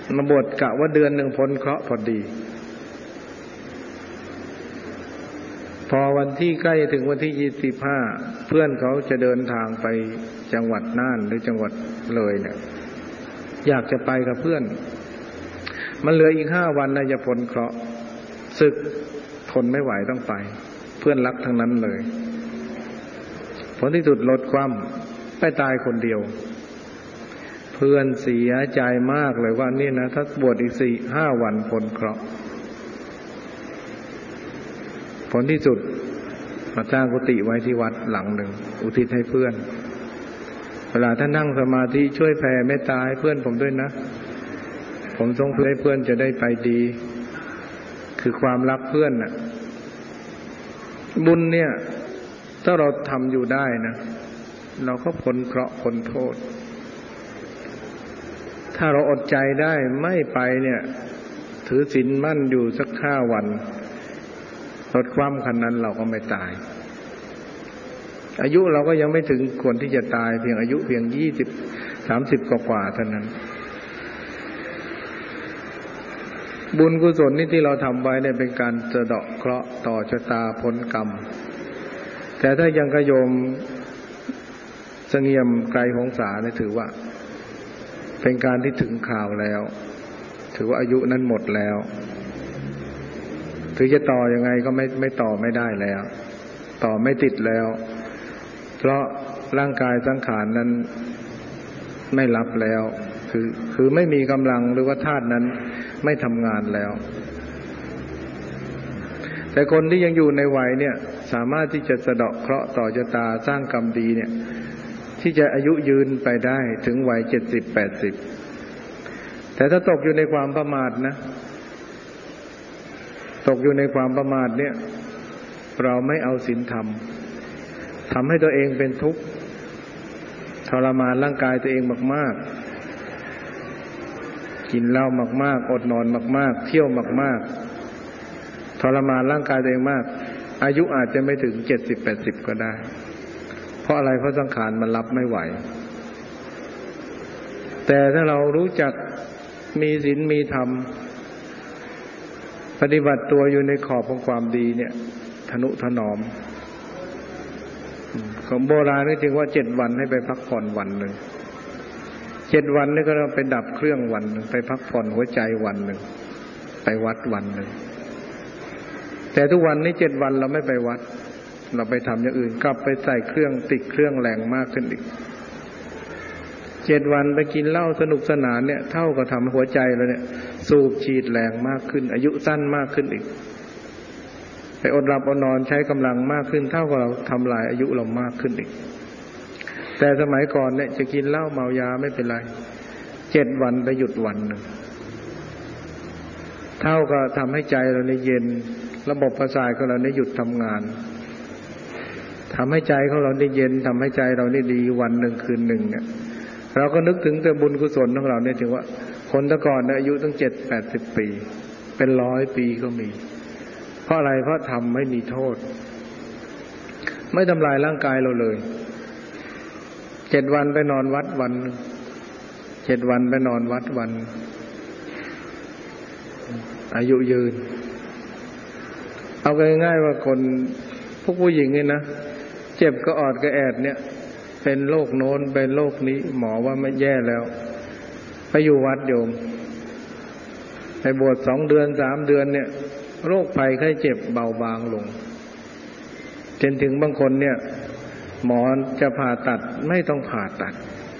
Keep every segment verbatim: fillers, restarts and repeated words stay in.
มาบวชกะว่าเดือนหนึ่งพ้นเคราะห์พอดีพอวันที่ใกล้ถึงวันที่ยี่สิบห้าเพื่อนเขาจะเดินทางไปจังหวัดน่านหรือจังหวัดเลยเนี่ยอยากจะไปกับเพื่อนมันเหลืออีกห้าวันนะจะพ้นเคราะห์ศึกทนไม่ไหวต้องไปเพื่อนรักทั้งนั้นเลยผลที่สุดลดความไปตายคนเดียวเพื่อนเสียใจมากเลยว่านี่นะถ้าบวชอีกสี่ห้าวันพ้นเคราะห์ผลที่สุดมาสร้างกุฏิไว้ที่วัดหลังหนึ่งอุทิศให้เพื่อนเวลาท่านนั่งสมาธิช่วยแผ่เมตตาให้เพื่อนผมด้วยนะผมทรงเพื่อให้เพื่อนจะได้ไปดีคือความรักเพื่อนน่ะบุญเนี่ยถ้าเราทำอยู่ได้นะเราก็พ้นเคราะห์พ้นโทษถ้าเราอดใจได้ไม่ไปเนี่ยถือศีลมั่นอยู่สักห้าวันลดความคันนั้นเราก็ไม่ตายอายุเราก็ยังไม่ถึงควรที่จะตายเพียงอายุเพียงยี่สิบสามสิบกว่าๆเท่านั้นบุญกุศลนี่ที่เราทำไว้เนี่ยเป็นการสะเดาะเคราะห์ต่อชะตาพ้นกรรมแต่ถ้ายังกระโยมเสงี่ยมไกลหงสาเนี่ยถือว่าเป็นการที่ถึงข่าวแล้วถือว่าอายุนั้นหมดแล้วถือจะต่อยังไงก็ไม่ไม่ต่อไม่ได้แล้วต่อไม่ติดแล้วเพราะร่างกายสังขารนั้นไม่รับแล้วคือคือไม่มีกำลังหรือว่าธาตุนั้นไม่ทำงานแล้วแต่คนที่ยังอยู่ในวัยเนี่ยสามารถที่จะสะเดาะเคราะห์ต่อชะตาสร้างกรรมดีเนี่ยที่จะอายุยืนไปได้ถึงวัยเจ็ดสิบแปดสิบแต่ถ้าตกอยู่ในความประมาทนะตกอยู่ในความประมาทเนี่ยเราไม่เอาศีลธรรมทำให้ตัวเองเป็นทุกข์ทรมานร่างกายตัวเองมากๆกินเหล้ามากๆอดนอนมากๆเที่ยวมากๆทรมานร่างกายตัวเองมากอายุอาจจะไม่ถึงเจ็ดสิบแปดสิบก็ได้เพราะอะไรเพราะสังขารมันรับไม่ไหวแต่ถ้าเรารู้จักมีศีลมีธรรมปฏิบัติตัวอยู่ในขอบของความดีเนี่ยทนุถนอมของโบราณนี่จึงว่าเจ็ดวันให้ไปพักผ่อนวันหนึ่งเจ็ดวันนี่ก็เราไปดับเครื่องวันหนึ่งไปพักผ่อนหัวใจวันหนึ่งไปวัดวันหนึ่งแต่ทุกวันนี้เจ็ดวันเราไม่ไปวัดเราไปทำอย่างอื่นกลับไปใส่เครื่องติดเครื่องแรงมากขึ้นอีกเจ็ดวันไปกินเหล้าสนุกสนานเนี่ยเท่ากับทำหัวใจเราเนี่ยสูบฉีดแรงมากขึ้นอายุสั้นมากขึ้นอีกไปอดหลับอดนอนใช้กำลังมากขึ้นเท่ากับเราทำลายอายุเรามากขึ้นอีกแต่สมัยก่อนเนี่ยจะกินเหล้าเมายาไม่เป็นไรเจ็ดวันไปหยุดวันหนึ่งเท่ากับทำให้ใจเราในเย็นระบบประสาทของเราในหยุดทำงานทำให้ใจของเราได้เย็นทำให้ใจเราได้ดีวันหนึ่งคืนหนึ่งเนี่ยเราก็นึกถึงแต่บุญกุศลของเราเนี่ยถึงว่าคนแต่ก่อนเนี่ยอายุตั้งเจ็ดแปดสิบปีเป็นร้อยปีก็มีเพราะอะไรเพราะทำไม่มีโทษไม่ทำลายร่างกายเราเลยเจ็ดวันไปนอนวัดวันเจ็ดวันไปนอนวัดวันอายุยืนเอาง่ายๆว่าคนพวกผู้หญิงนี่นะเจ็บก็ออดก็แอดเนี่ยเป็นโรคโน้นเป็นโรคนี้หมอว่าไม่แย่แล้วไปอยู่วัดโยมไปบวชสองเดือนสามเดือนเนี่ยโรคภัยไข้เจ็บเบาบางลงจนถึงบางคนเนี่ยหมอจะผ่าตัดไม่ต้องผ่าตัด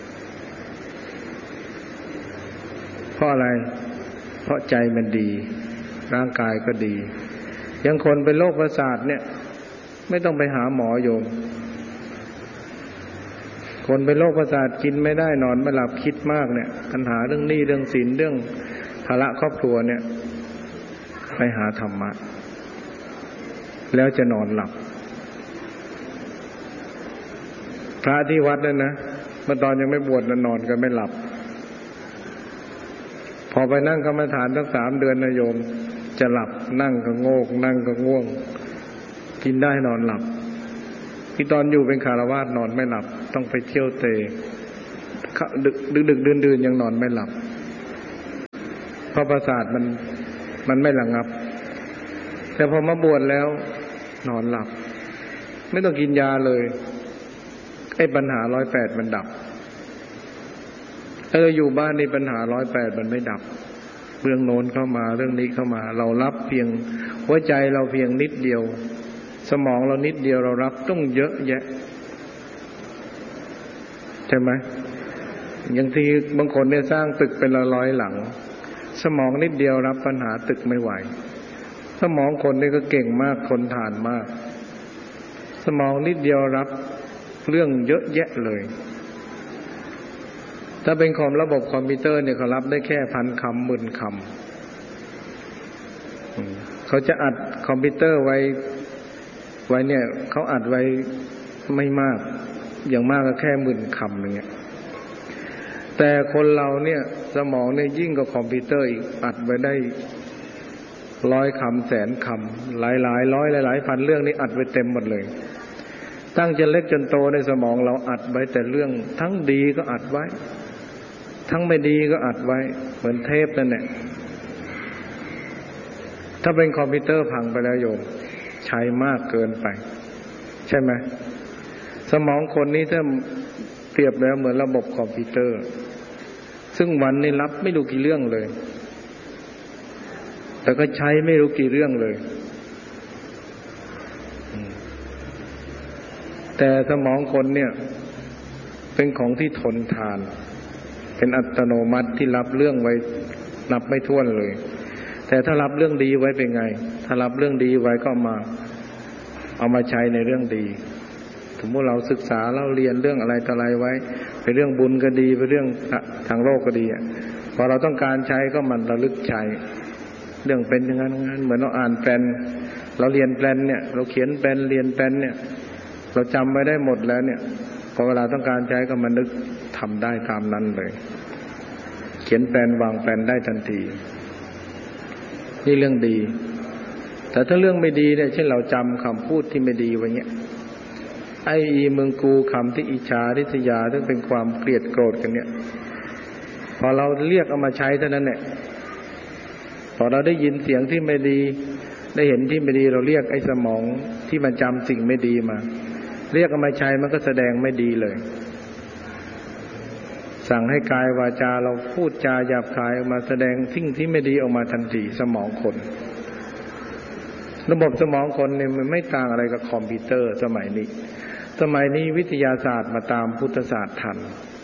เพราะอะไรเพราะใจมันดีร่างกายก็ดียังคนเป็นโรคประสาทเนี่ยไม่ต้องไปหาหมอโยมคนเป็นโรคประสาทกินไม่ได้นอนไม่หลับคิดมากเนี่ยปัญหาเรื่องหนี้เรื่องสินเรื่องภาระครอบครัวเนี่ยไปหาธรรมะแล้วจะนอนหลับพระที่วัดนั่นนะเมื่อตอนยังไม่บวชนอนก็ไม่หลับพอไปนั่งกรรมฐานตั้งสามเดือนนะโยมจะหลับนั่งก็โงกนั่งก็ง่วงกินได้นอนหลับที่ตอนอยู่เป็นคฤหัสถ์นอนไม่หลับต้องไปเที่ยวเตะดึกดึกดึกดื่นดื่นยังนอนไม่หลับเพราะประสาทมันมันไม่ระงับแต่พอมาบวชแล้วนอนหลับไม่ต้องกินยาเลยไอ้ปัญหาร้อยแปดมันดับถ้าเราอยู่บ้านในปัญหาร้อยแปดมันไม่ดับเรื่องโน้นเข้ามาเรื่องนี้เข้ามาเรารับเพียงหัวใจเราเพียงนิดเดียวสมองเรานิดเดียวเรารับต้องเยอะแยะใช่ไหมอย่างที่บางคนเนี่ยสร้างตึกเป็นร้อยหลังสมองนิดเดียวรับปัญหาตึกไม่ไหวสมองคนนี่ก็เก่งมากคนทานมากสมองนิดเดียวรับเรื่องเยอะแยะเลยถ้าเป็นคอมระบบคอมพิวเตอร์เนี่ยเขารับได้แค่พันคำหมื่นคำเขาจะอัดคอมพิวเตอร์ไว้ไว้เนี่ยเขาอัดไว้ไม่มากอย่างมากก็แค่หมื่นคำอย่างเงี้ยแต่คนเราเนี่ยสมองเนี่ยยิ่งกว่าคอมพิวเตอร์อีกอัดไว้ได้ร้อยคำแสนคำหลายหลายร้อยหลายหลายพันเรื่องนี้อัดไว้เต็มหมดเลยตั้งจนเล็กจนโตในสมองเราอัดไว้แต่เรื่องทั้งดีก็อัดไว้ทั้งไม่ดีก็อัดไว้เหมือนเทปนั่นแหละถ้าเป็นคอมพิวเตอร์พังไปแล้วโยมใช้มากเกินไปใช่ไหมสมองคนนี้ถ้าเปรียบแล้วเหมือนระบบคอมพิวเตอร์ซึ่งวันนี้รับไม่รู้กี่เรื่องเลยแต่ก็ใช้ไม่รู้กี่เรื่องเลยแต่สมองคนเนี่ยเป็นของที่ทนทานเป็นอัตโนมัติที่รับเรื่องไว้นับไม่ถ้วนเลยแต่ถ้ารับเรื่องดีไว้เป็นไงถ้ารับเรื่องดีไว้ก็มาเอามาใช้ในเรื่องดีสมมติเราศึกษาเราเรียนเรื่องอะไรต่ออะไรไว้เป็นเรื่องบุญก็ดีเป็นเรื่องทางโลกก็ดีพอเราต้องการใช้ก็มันระลึกใช้เรื่องเป็นอย่างนั้นเหมือนเราอ่านแปลนเราเรียนแปลนเนี่ยเราเขียนแปลนเรียนแปลนเนี่ยเราจำไว้ได้หมดแล้วเนี่ยพอเวลาต้องการใช้ก็มันนึกทำได้ตามนั้นเลยเขียนแปลนวางแปลนได้ทันทีนี่เรื่องดีแต่ถ้าเรื่องไม่ดีเนี่ยเช่นเราจำคำพูดที่ไม่ดีไว้เงี้ยไอ้อีมึงกูคำที่อิจฉาริษยาซึ่งเป็นความเกลียดโกรธกันเนี่ยพอเราเรียกเอามาใช้เท่านั้นเนี่ยพอเราได้ยินเสียงที่ไม่ดีได้เห็นที่ไม่ดีเราเรียกไอ้สมองที่มันจำสิ่งไม่ดีมาเรียกเอามาใช้มันก็แสดงไม่ดีเลยสั่งให้กายวาจาเราพูดจาหยาบคายออกมาแสดงสิ่งที่ไม่ดีออกมาทันทีสมองคนระบบสมองคนเนี่ยมันไม่ต่างอะไรกับคอมพิวเตอร์สมัยนี้สมัยนี้วิทยาศาสตร์มาตามพุทธศาสตร์ทัน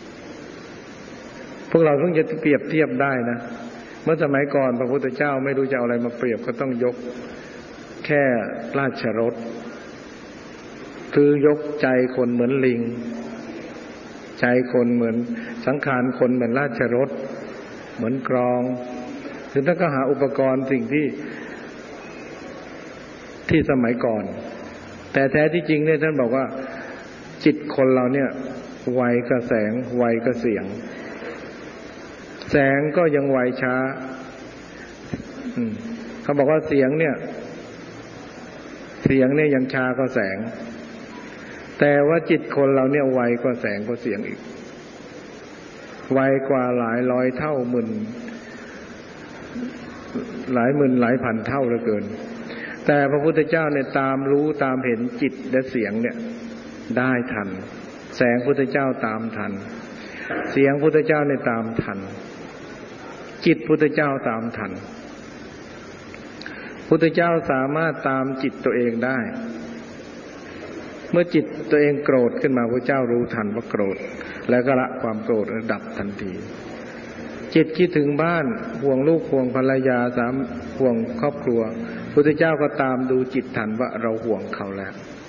พวกเราเพิ่งจะเปรียบเทียบได้นะเมื่อสมัยก่อนพระพุทธเจ้าไม่รู้จะเอาอะไรมาเปรียบก็ต้องยกแค่ราชรถคือยกใจคนเหมือนลิงใจคนเหมือนสังขารคนเหมือนราชรถเหมือนกรองถึงท่านก็หาอุปกรณ์สิ่งที่ที่สมัยก่อนแต่แท้ที่จริงเนี่ยท่านบอกว่าจิตคนเราเนี่ยไวกับแสงไวกับเสียงแสงก็ยังไวช้าเขาบอกว่าเสียงเนี่ยเสียงเนี่ยยังช้ากว่าแสงแต่ว่าจิตคนเราเนี่ยไวกว่าแสงกว่าเสียงอีกไวกว่าหลายร้อยเท่าหมื่นหลายหมื่นหลายพันเท่าเหลือเกินแต่พระพุทธเจ้าเนี่ยตามรู้ตามเห็นจิตและเสียงเนี่ยได้ทันแสงพุทธเจ้าตามทันเสียงพุทธเจ้าเนี่ยตามทันจิตพุทธเจ้าตามทันพุทธเจ้าสามารถตามจิตตัวเองได้เมื่อจิตตัวเองโกรธขึ้นมาพระเจ้ารู้ทันว่าโกรธแล้วก็ละความโกรธดับทันทีจิตคิดถึงบ้านห่วงลูกห่วงภรรยาสามห่วงครอบครัวพุทธเจ้าก็ตามดูจิตทันว่าเราห่วงเขาแล้ว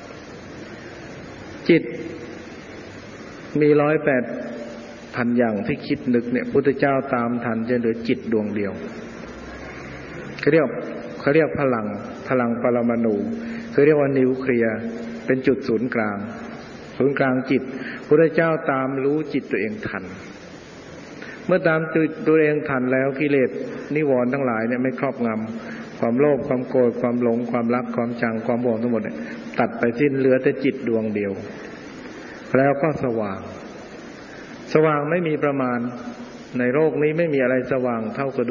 จิตมีร้อยแปดพันอย่างที่คิดนึกเนี่ยพุทธเจ้าตามทันจนเหลือจิตดวงเดียวเขาเรียกเขาเรียกพลังพลังปรมาณูเขาเรียกว่านิวเคลียร์เป็นจุดศูนย์กลางศูนย์กลางจิตพุทธเจ้าตามรู้จิตตัวเองทันเมื่อตามจิตตัวเองทันแล้วกิเลสนิวรณ์ทั้งหลายเนี่ยไม่ครอบงำความโลภความโกรธความหลงความรักความชังความห่วงทั้งหมดเนี่ยตัดไปสิ้นเหลือแต่จิตดวงเดียวแล้วก็สว่างสว่างไม่มีประมาณในโลกนี้ไม่มีอะไรสว่างเท่ากับ